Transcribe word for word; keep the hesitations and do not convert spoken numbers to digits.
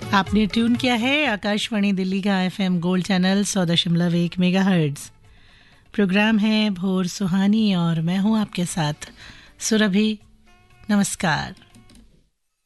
आपने ट्यून किया है आकाशवाणी दिल्ली का एफएम गोल्ड चैनल सौ दशमलव एक मेगाहर्ट्ज़। प्रोग्राम है भोर सुहानी और मैं हूं आपके साथ सुरभि। नमस्कार।